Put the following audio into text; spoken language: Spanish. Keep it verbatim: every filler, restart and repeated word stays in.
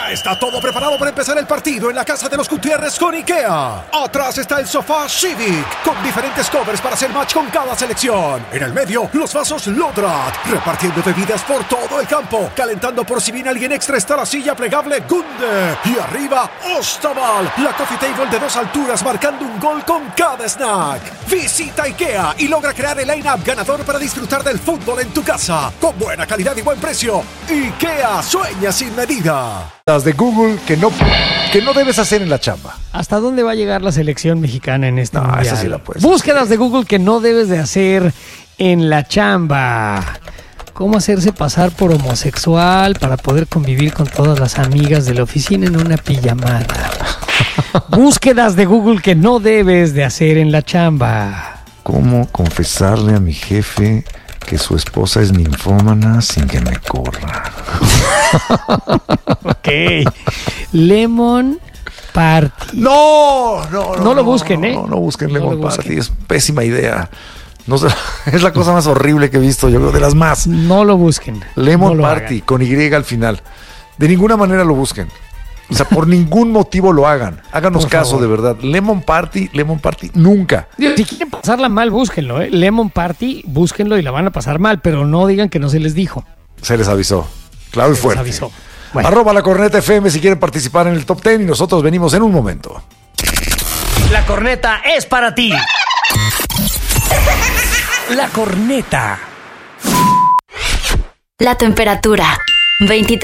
Ya está todo preparado para empezar el partido en la casa de los Gutiérrez con IKEA. Atrás está el sofá Civic, con diferentes covers para hacer match con cada selección. En el medio, los vasos Lodrat, repartiendo bebidas por todo el campo. Calentando por si viene alguien extra está la silla plegable Gunde. Y arriba, Ostaval, la coffee table de dos alturas marcando un gol con cada snack. Visita IKEA y logra crear el line-up ganador para disfrutar del fútbol en tu casa. Con buena calidad y buen precio. IKEA, sueña sin medida. Las de Google que no, que no debes hacer en la chamba. ¿Hasta dónde va a llegar la selección mexicana en este No, mundial? esa sí la puedes Búsquedas hacer. de Google que no debes de hacer en la chamba. ¿Cómo hacerse pasar por homosexual para poder convivir con todas las amigas de la oficina en una pijamada? Búsquedas de Google que no debes de hacer en la chamba. ¿Cómo confesarle a mi jefe que su esposa es ninfómana sin que me corra? Ok. Lemon Party. No, no, no. No lo busquen, ¿eh? No, no busquen No Lemon lo busquen. Party. Es pésima idea. No sé, es la cosa más horrible que he visto, yo creo, de las más. No lo busquen. Lemon No lo Party, hagan. con Y al final. De ninguna manera lo busquen. O sea, por ningún motivo lo hagan. Háganos Por caso, favor. de verdad. Lemon Party, Lemon Party, nunca. Si quieren pasarla mal, búsquenlo, ¿eh? Lemon Party, búsquenlo y la van a pasar mal, pero no digan que no se les dijo. Se les avisó. Claro y Se les fuerte. avisó. Bueno. Arroba la Corneta F M si quieren participar en el Top Ten y nosotros venimos en un momento. La corneta es para ti. La corneta. La temperatura, veintitrés